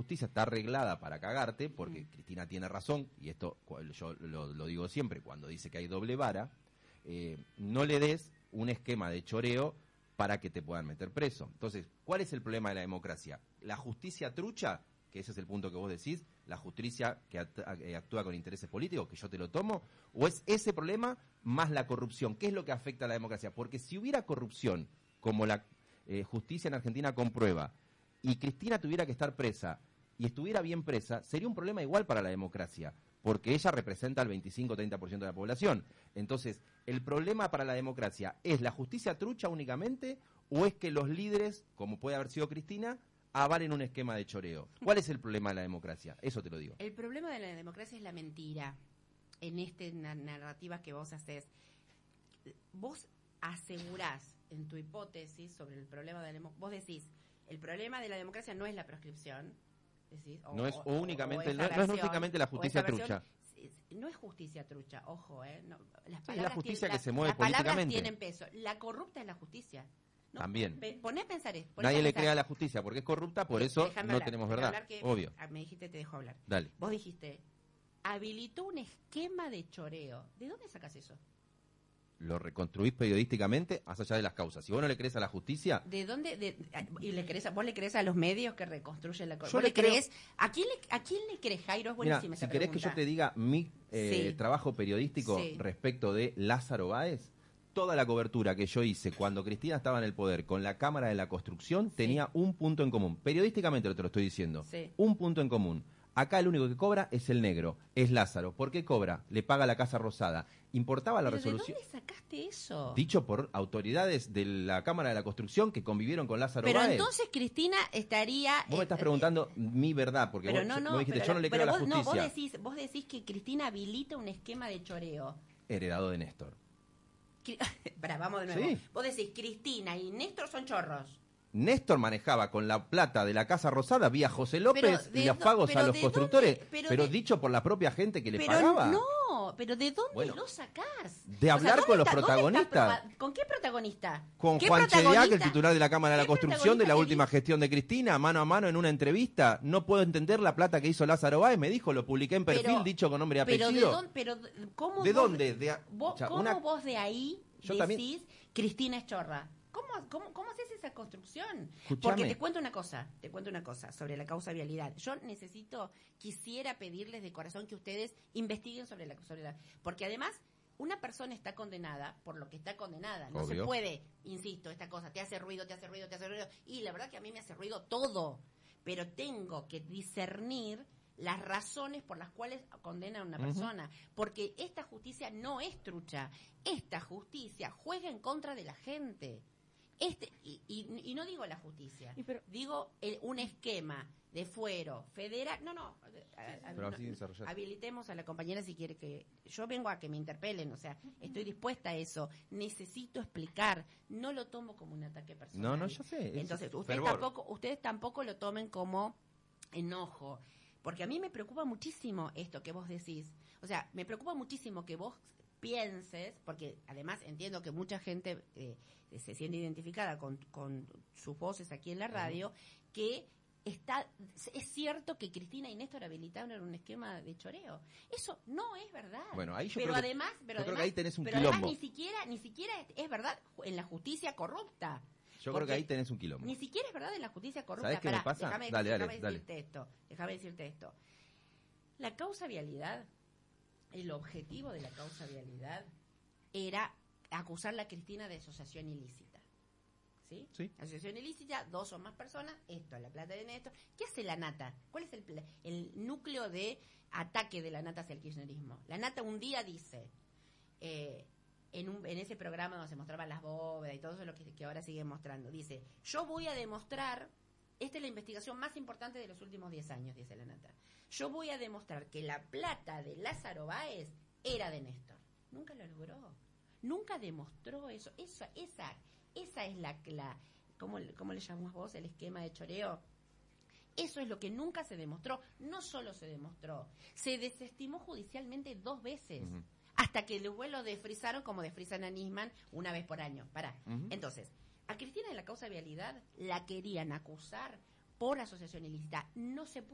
justicia está arreglada para cagarte, porque Cristina tiene razón, y esto yo lo digo siempre, cuando dice que hay doble vara, no le des un esquema de choreo para que te puedan meter preso. Entonces, ¿cuál es el problema de la democracia? La justicia trucha, que ese es el punto que vos decís, la justicia que actúa con intereses políticos, que yo te lo tomo, o es ese problema más la corrupción. ¿Qué es lo que afecta a la democracia? Porque si hubiera corrupción, como la justicia en Argentina comprueba, y Cristina tuviera que estar presa, y estuviera bien presa, sería un problema igual para la democracia, porque ella representa el 25-30% de la población. Entonces, ¿el problema para la democracia es la justicia trucha únicamente, o es que los líderes, como puede haber sido Cristina, avalen un esquema de choreo? ¿Cuál es el problema de la democracia? Eso te lo digo. El problema de la democracia es la mentira. En esta narrativa que vos haces, vos asegurás en tu hipótesis sobre el problema de la democracia, vos decís, el problema de la democracia no es la proscripción, decís, no es únicamente la justicia trucha. No es justicia trucha, ojo, no, las palabras es la justicia que se las mueve palabras políticamente. Tienen peso. La corrupta es la justicia. ¿No? También. Poné a pensar eso. Nadie le cree a la justicia porque es corrupta, por eso no tenemos verdad. Obvio. Me dijiste, te dejo hablar. Dale. Vos dijiste, habilitó un esquema de choreo. ¿De dónde sacas eso? Lo reconstruís periodísticamente, más allá de las causas. Si vos no le crees a la justicia... ¿De dónde? ¿Y vos le crees a los medios que reconstruyen la corrupción? Yo le creo... crees? ¿A quién le crees, Jairo? Es buenísima esa si querés pregunta. que yo te diga mi trabajo periodístico respecto de Lázaro Báez, toda la cobertura que yo hice cuando Cristina estaba en el poder con la Cámara de la Construcción tenía un punto en común. Periodísticamente te lo estoy diciendo. Un punto en común. Acá el único que cobra es el negro, es Lázaro. ¿Por qué cobra? Le paga la Casa Rosada. ¿Importaba la resolución? ¿De dónde sacaste eso? Dicho por autoridades de la Cámara de la Construcción que convivieron con Lázaro Báez. Pero entonces Cristina estaría... Vos me estás preguntando mi verdad, porque vos dijiste, yo no le creo a la justicia. No, vos decís que Cristina habilita un esquema de choreo. Heredado de Néstor. Vamos de nuevo. Sí. Vos decís, Cristina y Néstor son chorros. Néstor manejaba con la plata de la Casa Rosada vía José López y los pagos a los constructores, pero dicho por la propia gente que le pagaba. No, pero ¿de dónde lo sacás? De hablar con los protagonistas. ¿Con qué protagonista? Con Juan Chediak, el titular de la Cámara de la Construcción de la última gestión de Cristina, mano a mano en una entrevista. No puedo entender la plata que hizo Lázaro Báez, me dijo, lo publiqué en perfil, dicho con nombre y apellido. ¿Cómo ¿De dónde? ¿Cómo vos de ahí decís también... Cristina es chorra? ¿Cómo haces esa construcción? Escuchame. Porque te cuento una cosa sobre la causa vialidad. Yo quisiera pedirles de corazón que ustedes investiguen sobre la porque además una persona está condenada por lo que está condenada. No Obvio. se puede, insisto, esta cosa te hace ruido, y la verdad que a mí me hace ruido todo, pero tengo que discernir las razones por las cuales condenan a una persona, porque esta justicia no es trucha, esta justicia juega en contra de la gente. Y no digo la justicia, digo un esquema de fuero federal. Habilitemos a la compañera si quiere que yo vengo a que me interpelen, o sea, estoy dispuesta a eso. Necesito explicar, no lo tomo como un ataque personal. No, yo sé. Entonces ustedes tampoco lo tomen como enojo, porque a mí me preocupa muchísimo esto que vos decís. O sea, me preocupa muchísimo que vos pienses, porque además entiendo que mucha gente se siente identificada con sus voces aquí en la radio, que es cierto que Cristina y Néstor habilitaron un esquema de choreo. Eso no es verdad. Bueno, ahí creo que ahí tenés un quilombo. quilombo. Ni siquiera es verdad en la justicia corrupta. Yo creo que ahí tenés un quilombo. Ni siquiera es verdad en la justicia corrupta. ¿Sabés qué me pasa? Déjame decirte esto. La causa vialidad, el objetivo de la causa vialidad era acusarla a Cristina de asociación ilícita. ¿Sí? Asociación ilícita, 2 o más personas, esto, la plata de Néstor. ¿Qué hace la Nata? ¿Cuál es el núcleo de ataque de la Nata hacia el kirchnerismo? La Nata un día dice, en ese programa donde se mostraban las bóvedas y todo eso lo que ahora sigue mostrando, dice, yo voy a demostrar, esta es la investigación más importante de los últimos 10 años, dice la Nata, yo voy a demostrar que la plata de Lázaro Báez era de Néstor. Nunca lo logró, nunca demostró eso. Esa es la ¿cómo le llamás vos? El esquema de choreo. Eso es lo que nunca se demostró. No solo se demostró, se desestimó judicialmente 2 veces. Hasta que luego lo desfrizaron como desfrizan a Nisman una vez por año. Entonces, a Cristina de la causa vialidad la querían acusar por asociación ilícita. No se pudo.